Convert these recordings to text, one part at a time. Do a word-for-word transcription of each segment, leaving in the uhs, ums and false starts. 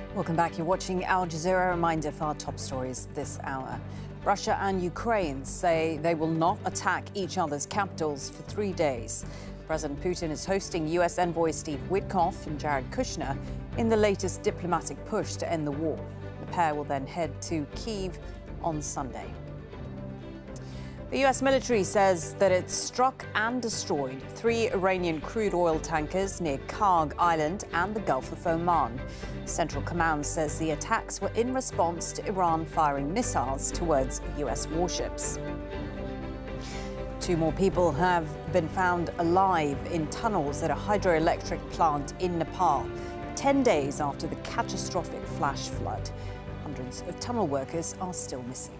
Welcome back. You're watching Al Jazeera. A reminder for our top stories this hour. Russia and Ukraine say they will not attack each other's capitals for three days. President Putin is hosting U S envoy Steve Witkoff and Jared Kushner in the latest diplomatic push to end the war. The pair will then head to Kyiv on Sunday. The U S military says that it struck and destroyed three Iranian crude oil tankers near Karg Island and the Gulf of Oman. Central Command says the attacks were in response to Iran firing missiles towards U S warships. Two more people have been found alive in tunnels at a hydroelectric plant in Nepal, ten days after the catastrophic flash flood. Hundreds of tunnel workers are still missing.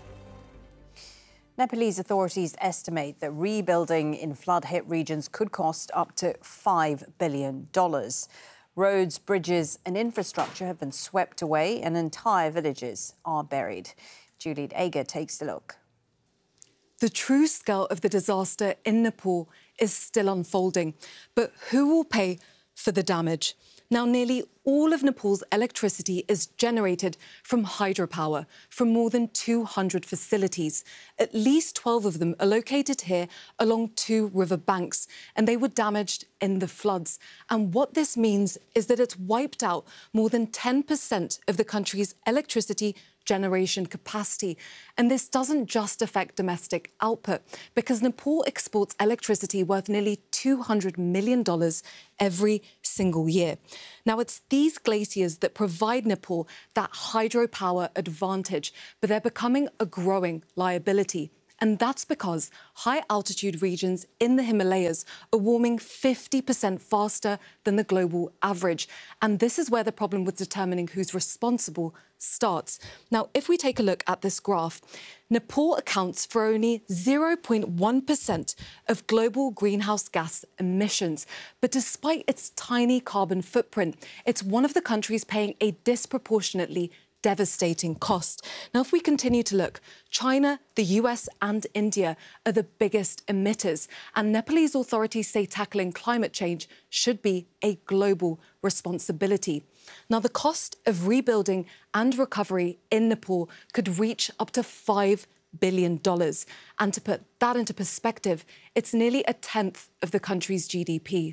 Nepalese authorities estimate that rebuilding in flood-hit regions could cost up to five billion dollars. Roads, bridges and infrastructure have been swept away and entire villages are buried. Juliet Ager takes a look. The true scale of the disaster in Nepal is still unfolding. But who will pay for the damage? Now, nearly all of Nepal's electricity is generated from hydropower from more than two hundred facilities. At least twelve of them are located here along two river banks, and they were damaged in the floods. And what this means is that it's wiped out more than ten percent of the country's electricity generation capacity. And this doesn't just affect domestic output, because Nepal exports electricity worth nearly two hundred million dollars every single year. Now, it's these glaciers that provide Nepal that hydropower advantage, but they're becoming a growing liability. And that's because high-altitude regions in the Himalayas are warming fifty percent faster than the global average. And this is where the problem with determining who's responsible starts. Now, if we take a look at this graph, Nepal accounts for only zero point one percent of global greenhouse gas emissions. But despite its tiny carbon footprint, it's one of the countries paying a disproportionately devastating cost. Now, if we continue to look, China, the U S and India are the biggest emitters, and Nepalese authorities say tackling climate change should be a global responsibility. Now, the cost of rebuilding and recovery in Nepal could reach up to five billion dollars. And to put that into perspective, it's nearly a tenth of the country's G D P.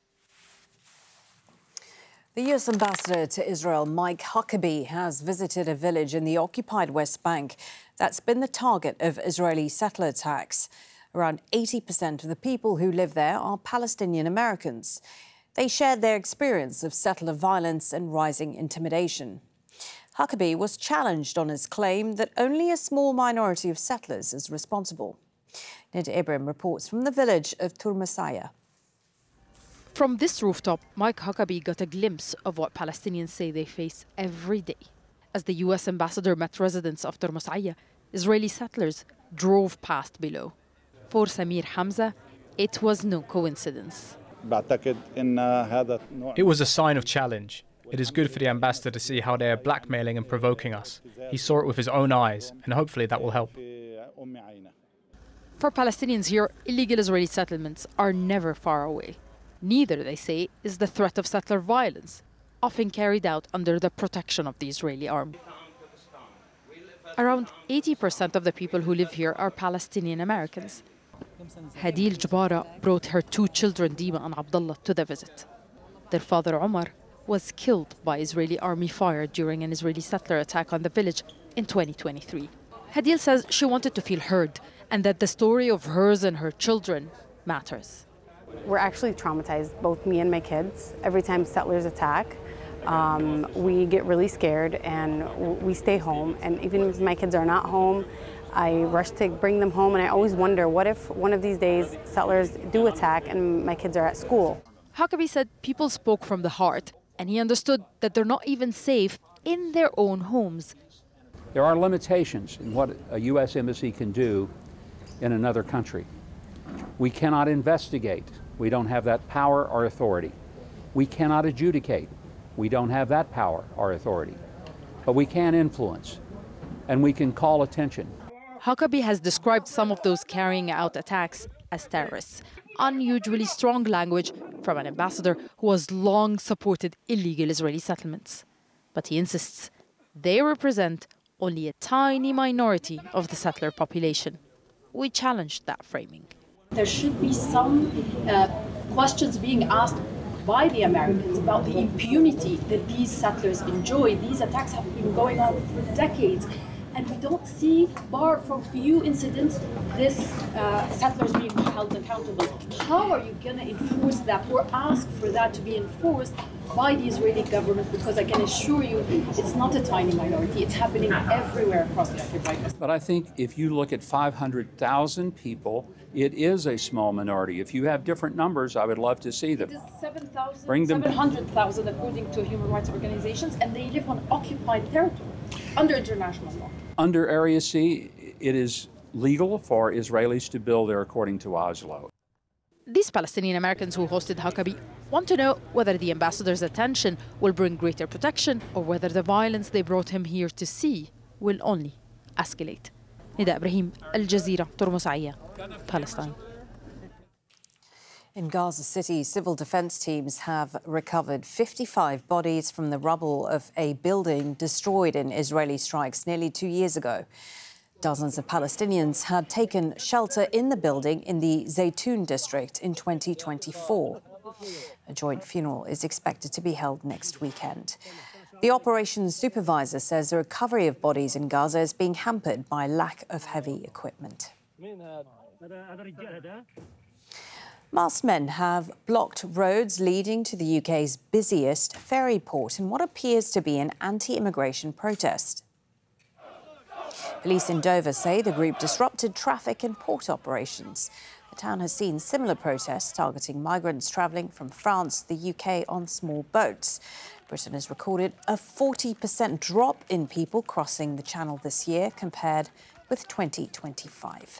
The U S ambassador to Israel, Mike Huckabee, has visited a village in the occupied West Bank that's been the target of Israeli settler attacks. Around eighty percent of the people who live there are Palestinian Americans. They shared their experience of settler violence and rising intimidation. Huckabee was challenged on his claim that only a small minority of settlers is responsible. Nida Ibrahim reports from the village of Turmasaya. From this rooftop, Mike Huckabee got a glimpse of what Palestinians say they face every day. As the U S ambassador met residents of Turmasaya, Israeli settlers drove past below. For Samir Hamza, it was no coincidence. It was a sign of challenge. It is good for the ambassador to see how they are blackmailing and provoking us. He saw it with his own eyes, and hopefully that will help. For Palestinians here, illegal Israeli settlements are never far away. Neither, they say, is the threat of settler violence, often carried out under the protection of the Israeli army. Around eighty percent of the people who live here are Palestinian Americans. Hadil Jabara brought her two children, Dima and Abdullah, to the visit. Their father, Omar, was killed by Israeli army fire during an Israeli settler attack on the village in twenty twenty-three. Hadil says she wanted to feel heard and that the story of hers and her children matters. We're actually traumatized, both me and my kids. Every time settlers attack, um, we get really scared and we stay home. And even if my kids are not home, I rush to bring them home. And I always wonder, what if one of these days settlers do attack and my kids are at school? Huckabee said people spoke from the heart, and he understood that they're not even safe in their own homes. There are limitations in what a U S embassy can do in another country. We cannot investigate. We don't have that power or authority. We cannot adjudicate. We don't have that power or authority. But we can influence, and we can call attention. Huckabee has described some of those carrying out attacks as terrorists. Unusually strong language from an ambassador who has long supported illegal Israeli settlements. But he insists they represent only a tiny minority of the settler population. We challenged that framing. There should be some uh, questions being asked by the Americans about the impunity that these settlers enjoy. These attacks have been going on for decades, and we don't see, bar from few incidents, this uh, settlers being held accountable. How are you going to enforce that or ask for that to be enforced by the Israeli government? Because I can assure you it's not a tiny minority. It's happening everywhere across the occupied West. But I think if you look at five hundred thousand people, it is a small minority. If you have different numbers, I would love to see them. It is seven thousand, Bring them. seven hundred thousand according to human rights organizations, and they live on occupied territory under international law. Under Area C, it is legal for Israelis to build there according to Oslo. These Palestinian Americans who hosted Huckabee want to know whether the ambassador's attention will bring greater protection or whether the violence they brought him here to see will only escalate. Nida Ibrahim, Al Jazeera, Tormosaiya, Palestine. In Gaza City, civil defense teams have recovered fifty-five bodies from the rubble of a building destroyed in Israeli strikes nearly two years ago. Dozens of Palestinians had taken shelter in the building in the Zaytun district in twenty twenty-four. A joint funeral is expected to be held next weekend. The operations supervisor says the recovery of bodies in Gaza is being hampered by lack of heavy equipment. Masked men have blocked roads leading to the U K's busiest ferry port in what appears to be an anti-immigration protest. Police in Dover say the group disrupted traffic in port operations. The town has seen similar protests targeting migrants travelling from France to the U K on small boats. Britain has recorded a forty percent drop in people crossing the Channel this year compared with twenty twenty-five.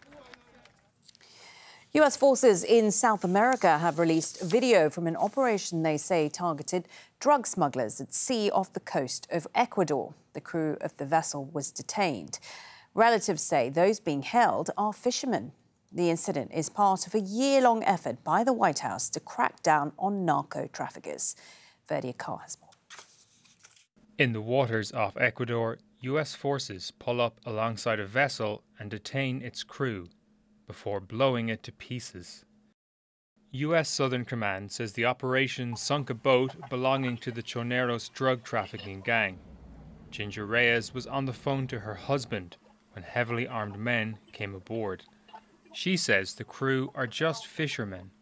U S forces in South America have released video from an operation they say targeted drug smugglers at sea off the coast of Ecuador. The crew of the vessel was detained. Relatives say those being held are fishermen. The incident is part of a year-long effort by the White House to crack down on narco traffickers. Verdia Carr has more. In the waters off Ecuador, U S forces pull up alongside a vessel and detain its crew before blowing it to pieces. U S Southern Command says the operation sunk a boat belonging to the Choneros drug trafficking gang. Ginger Reyes was on the phone to her husband when heavily armed men came aboard. She says the crew are just fishermen.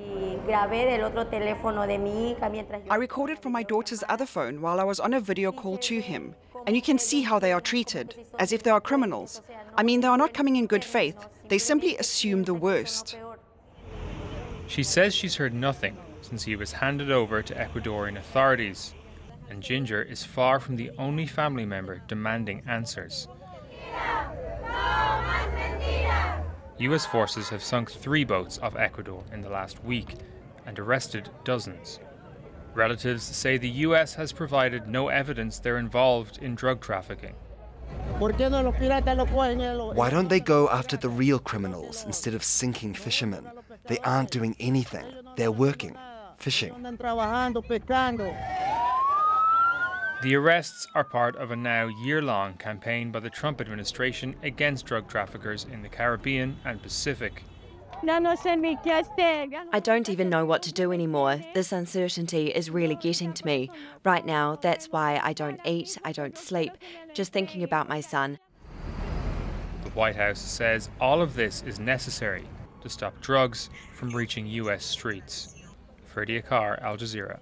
I recorded from my daughter's other phone while I was on a video call to him, and you can see how they are treated, as if they are criminals. I mean, they are not coming in good faith. They simply assume the worst. She says she's heard nothing since he was handed over to Ecuadorian authorities, and Ginger is far from the only family member demanding answers. U S forces have sunk three boats off Ecuador in the last week and arrested dozens. Relatives say the U S has provided no evidence they're involved in drug trafficking. Why don't they go after the real criminals instead of sinking fishermen? They aren't doing anything. They're working, fishing. The arrests are part of a now year-long campaign by the Trump administration against drug traffickers in the Caribbean and Pacific. I don't even know what to do anymore. This uncertainty is really getting to me. Right now, that's why I don't eat, I don't sleep, just thinking about my son. The White House says all of this is necessary to stop drugs from reaching U S streets. Verdia Carr, Al Jazeera.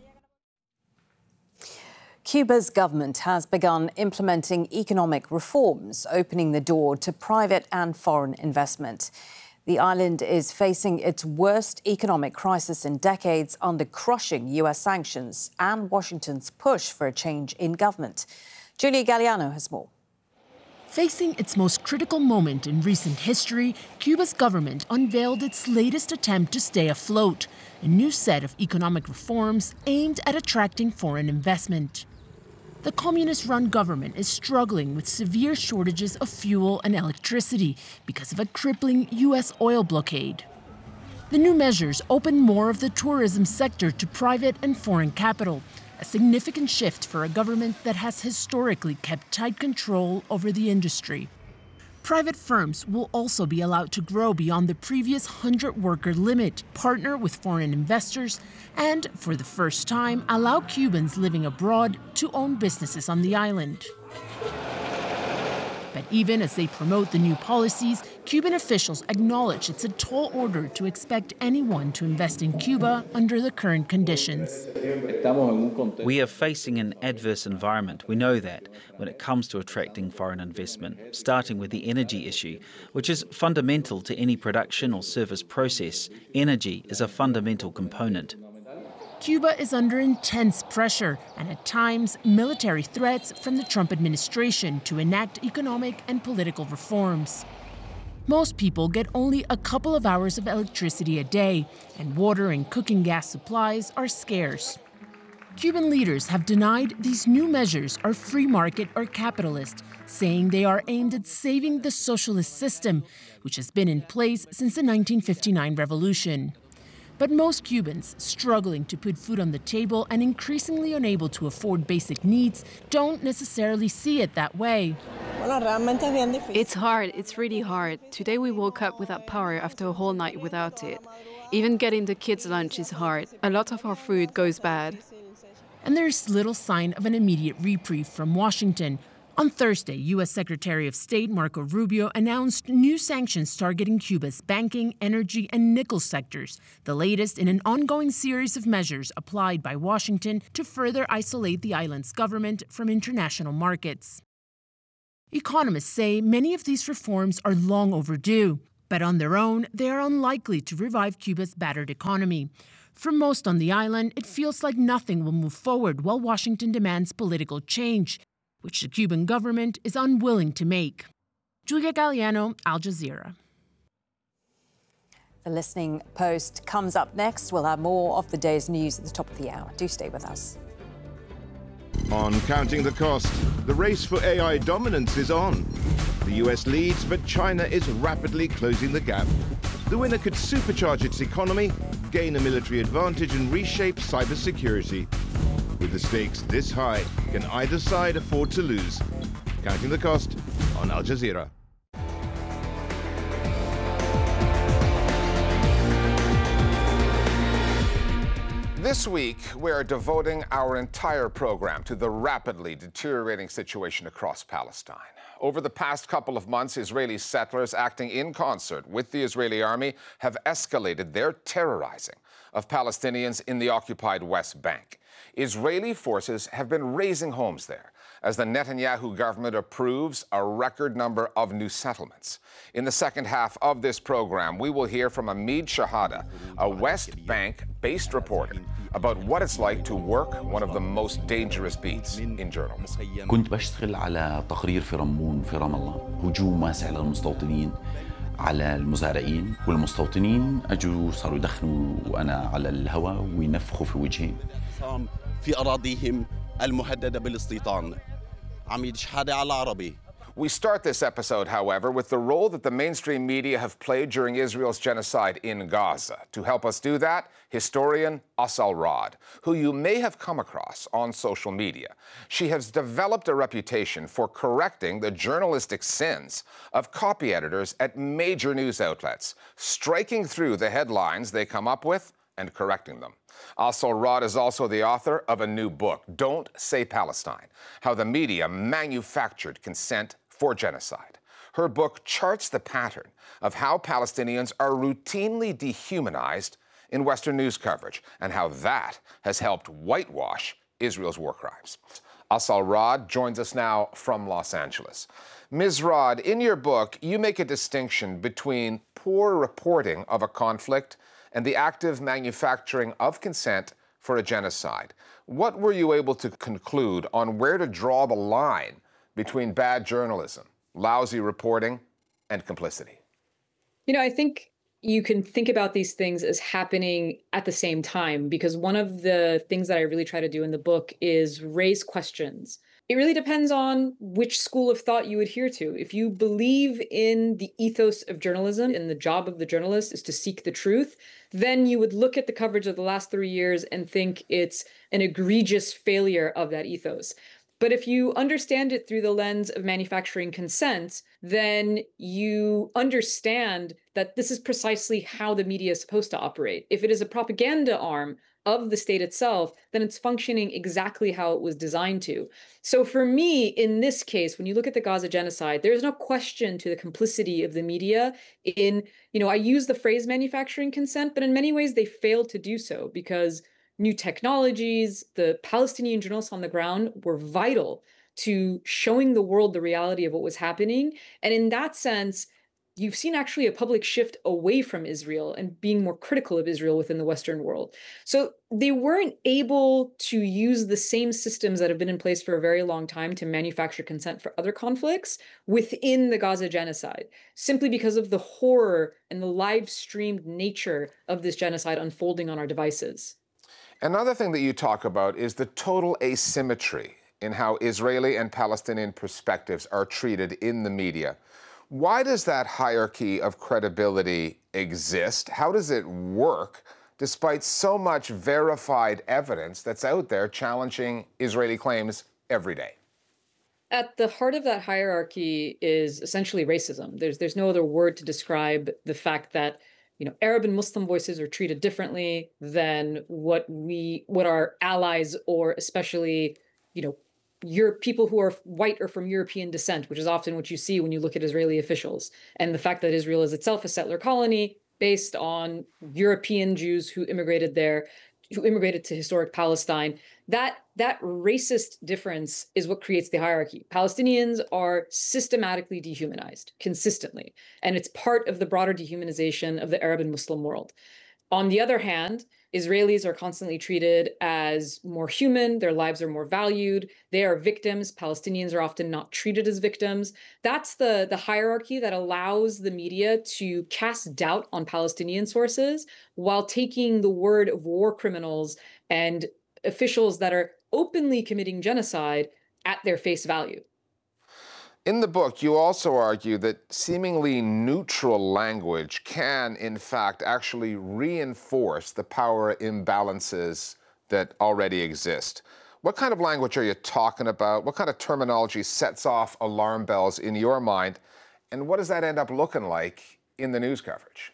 Cuba's government has begun implementing economic reforms, opening the door to private and foreign investment. The island is facing its worst economic crisis in decades under crushing U S sanctions and Washington's push for a change in government. Julia Galliano has more. Facing its most critical moment in recent history, Cuba's government unveiled its latest attempt to stay afloat, a new set of economic reforms aimed at attracting foreign investment. The communist-run government is struggling with severe shortages of fuel and electricity because of a crippling U S oil blockade. The new measures open more of the tourism sector to private and foreign capital, a significant shift for a government that has historically kept tight control over the industry. Private firms will also be allowed to grow beyond the previous one hundred worker limit, partner with foreign investors, and, for the first time, allow Cubans living abroad to own businesses on the island. But even as they promote the new policies, Cuban officials acknowledge it's a tall order to expect anyone to invest in Cuba under the current conditions. We are facing an adverse environment. We know that when it comes to attracting foreign investment, starting with the energy issue, which is fundamental to any production or service process. Energy is a fundamental component. Cuba is under intense pressure and at times military threats from the Trump administration to enact economic and political reforms. Most people get only a couple of hours of electricity a day, and water and cooking gas supplies are scarce. Cuban leaders have denied these new measures are free market or capitalist, saying they are aimed at saving the socialist system, which has been in place since the nineteen fifty-nine revolution. But most Cubans, struggling to put food on the table and increasingly unable to afford basic needs, don't necessarily see it that way. It's hard, it's really hard. Today we woke up without power after a whole night without it. Even getting the kids' lunch is hard. A lot of our food goes bad. And there's little sign of an immediate reprieve from Washington. On Thursday, U S Secretary of State Marco Rubio announced new sanctions targeting Cuba's banking, energy, and nickel sectors, the latest in an ongoing series of measures applied by Washington to further isolate the island's government from international markets. Economists say many of these reforms are long overdue, but on their own, they are unlikely to revive Cuba's battered economy. For most on the island, it feels like nothing will move forward while Washington demands political change, which the Cuban government is unwilling to make. Julia Galliano, Al Jazeera. The Listening Post comes up next. We'll have more of the day's news at the top of the hour. Do stay with us. On Counting the Cost, the race for A I dominance is on. The U S leads, but China is rapidly closing the gap. The winner could supercharge its economy, gain a military advantage, and reshape cybersecurity. With the stakes this high, can either side afford to lose? Counting the Cost on Al Jazeera. This week, we're devoting our entire program to the rapidly deteriorating situation across Palestine. Over the past couple of months, Israeli settlers acting in concert with the Israeli army have escalated their terrorizing of Palestinians in the occupied West Bank. Israeli forces have been razing homes there as the Netanyahu government approves a record number of new settlements. In the second half of this program, we will hear from Amid Shahada, a West Bank-based reporter, about what it's like to work one of the most dangerous beats in journalism. كنت بشتغل على تقرير في رمون في رام الله، هجوم واسع على المستوطنين، على المزارعين، والمستوطنين اجوا صاروا يدخنوا وانا على الهواء وينفخوا في وجهي. في أراضيهم المهددة بالاستيطان. عميد شحادة على عربي. We start this episode, however, with the role that the mainstream media have played during Israel's genocide in Gaza. To help us do that, historian Asal Rod, who you may have come across on social media. She has developed a reputation for correcting the journalistic sins of copy editors at major news outlets, striking through the headlines they come up with and correcting them. Asal Rod is also the author of a new book, Don't Say Palestine, How the Media Manufactured Consent for Genocide. Her book charts the pattern of how Palestinians are routinely dehumanized in Western news coverage and how that has helped whitewash Israel's war crimes. Asal Rod joins us now from Los Angeles. Miz Rod, in your book, you make a distinction between poor reporting of a conflict and the active manufacturing of consent for a genocide. What were you able to conclude on where to draw the line between bad journalism, lousy reporting, and complicity? You know, I think you can think about these things as happening at the same time, because one of the things that I really try to do in the book is raise questions It really depends on which school of thought you adhere to. If you believe in the ethos of journalism and the job of the journalist is to seek the truth, then you would look at the coverage of the last three years and think it's an egregious failure of that ethos. But if you understand it through the lens of manufacturing consent, then you understand that this is precisely how the media is supposed to operate. If it is a propaganda arm of the state itself, then it's functioning exactly how it was designed to. So for me, in this case, when you look at the Gaza genocide, there's no question to the complicity of the media in, you know, I use the phrase manufacturing consent, but in many ways they failed to do so because new technologies, the Palestinian journalists on the ground were vital to showing the world the reality of what was happening. And in that sense, you've seen actually a public shift away from Israel and being more critical of Israel within the Western world. So they weren't able to use the same systems that have been in place for a very long time to manufacture consent for other conflicts within the Gaza genocide, simply because of the horror and the live streamed nature of this genocide unfolding on our devices. Another thing that you talk about is the total asymmetry in how Israeli and Palestinian perspectives are treated in the media. Why does that hierarchy of credibility exist? How does it work despite so much verified evidence that's out there challenging Israeli claims every day? At the heart of that hierarchy is essentially racism. There's there's no other word to describe the fact that, you know, Arab and Muslim voices are treated differently than what we what our allies or especially, you know, Europe, people who are white or from European descent, which is often what you see when you look at Israeli officials. And the fact that Israel is itself a settler colony based on European Jews who immigrated there, who immigrated to historic Palestine, that, that racist difference is what creates the hierarchy. Palestinians are systematically dehumanized, consistently. And it's part of the broader dehumanization of the Arab and Muslim world. On the other hand, Israelis are constantly treated as more human. Their lives are more valued. They are victims. Palestinians are often not treated as victims. That's the, the hierarchy that allows the media to cast doubt on Palestinian sources while taking the word of war criminals and officials that are openly committing genocide at their face value. In the book, you also argue that seemingly neutral language can, in fact, actually reinforce the power imbalances that already exist. What kind of language are you talking about? What kind of terminology sets off alarm bells in your mind? And what does that end up looking like in the news coverage?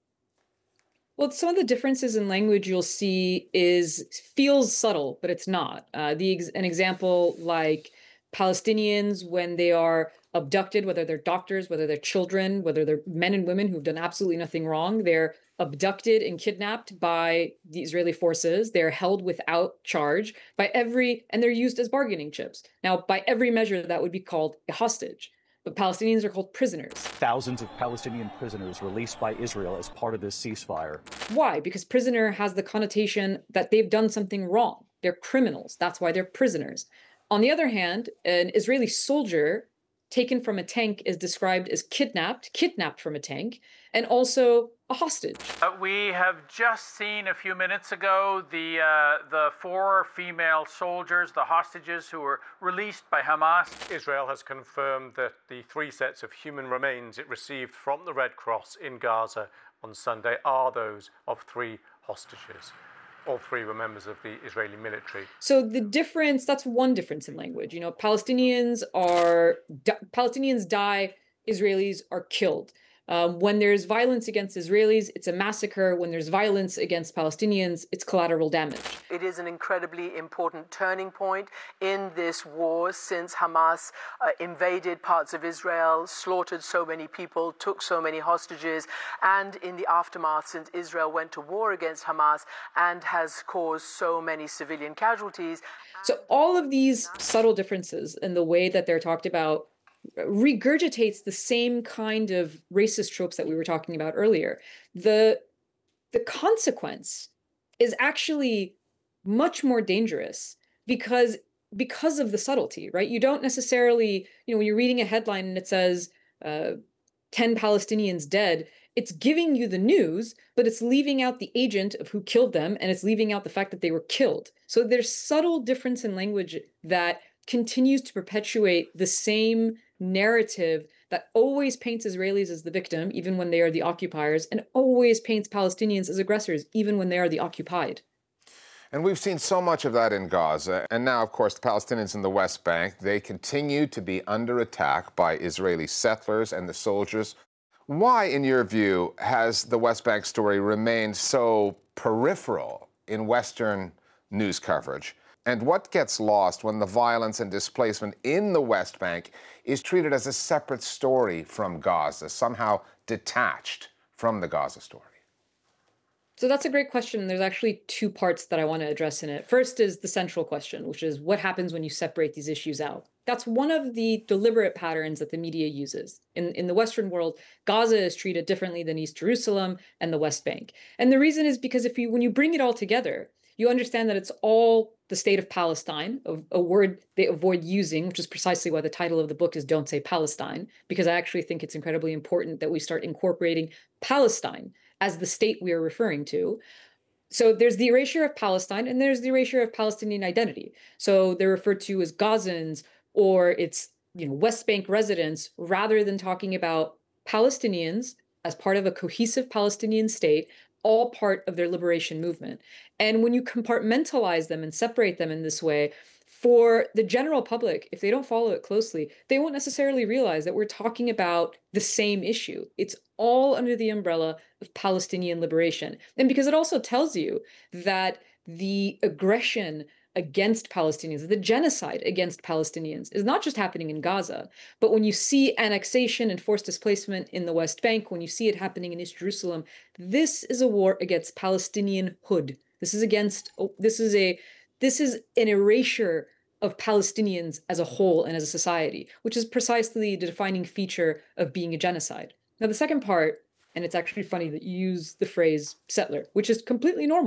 Well, some of the differences in language you'll see is feels subtle, but it's not. Uh, the an example like Palestinians, when they are abducted, whether they're doctors, whether they're children, whether they're men and women who've done absolutely nothing wrong, they're abducted and kidnapped by the Israeli forces. They're held without charge by every, and they're used as bargaining chips. Now, by every measure, that would be called a hostage. But Palestinians are called prisoners. Thousands of Palestinian prisoners released by Israel as part of this ceasefire. Why? Because prisoner has the connotation that they've done something wrong. They're criminals. That's why they're prisoners. On the other hand, an Israeli soldier taken from a tank is described as kidnapped, kidnapped from a tank, and also a hostage. Uh, we have just seen a few minutes ago the, uh, the four female soldiers, the hostages who were released by Hamas. Israel has confirmed that the three sets of human remains it received from the Red Cross in Gaza on Sunday are those of three hostages. All three were members of the Israeli military. So the difference, that's one difference in language. You know, Palestinians are, Palestinians die, Israelis are killed. Um, when there's violence against Israelis, it's a massacre. When there's violence against Palestinians, it's collateral damage. It is an incredibly important turning point in this war since Hamas uh, invaded parts of Israel, slaughtered so many people, took so many hostages, and in the aftermath since Israel went to war against Hamas and has caused so many civilian casualties. So all of these subtle differences in the way that they're talked about regurgitates the same kind of racist tropes that we were talking about earlier. The, the consequence is actually much more dangerous because, because of the subtlety, right? You don't necessarily, you know, when you're reading a headline and it says uh, ten Palestinians dead, it's giving you the news, but it's leaving out the agent of who killed them, and it's leaving out the fact that they were killed. So there's subtle difference in language that continues to perpetuate the same narrative that always paints Israelis as the victim, even when they are the occupiers, and always paints Palestinians as aggressors, even when they are the occupied. And we've seen so much of that in Gaza. And now, of course, the Palestinians in the West Bank, they continue to be under attack by Israeli settlers and the soldiers. Why, in your view, has the West Bank story remained so peripheral in Western news coverage? And what gets lost when the violence and displacement in the West Bank is treated as a separate story from Gaza, somehow detached from the Gaza story? So that's a great question. There's actually two parts that I want to address in it. First is the central question, which is what happens when you separate these issues out? That's one of the deliberate patterns that the media uses. In, in the Western world, Gaza is treated differently than East Jerusalem and the West Bank. And the reason is because if you, when you bring it all together, you understand that it's all the state of Palestine, a, a word they avoid using, which is precisely why the title of the book is Don't Say Palestine, because I actually think it's incredibly important that we start incorporating Palestine as the state we are referring to. So there's the erasure of Palestine and there's the erasure of Palestinian identity. So they're referred to as Gazans or it's, you know, West Bank residents, rather than talking about Palestinians as part of a cohesive Palestinian state, all part of their liberation movement. And when you compartmentalize them and separate them in this way, for the general public, if they don't follow it closely, they won't necessarily realize that we're talking about the same issue. It's all under the umbrella of Palestinian liberation. And because it also tells you that the aggression against Palestinians, the genocide against Palestinians is not just happening in Gaza, but when you see annexation and forced displacement in the West Bank, when you see it happening in East Jerusalem, this is a war against Palestinianhood. This is against, this is a, this is an erasure of Palestinians as a whole and as a society, which is precisely the defining feature of being a genocide. Now, the second part, and it's actually funny that you use the phrase settler, which is completely normal.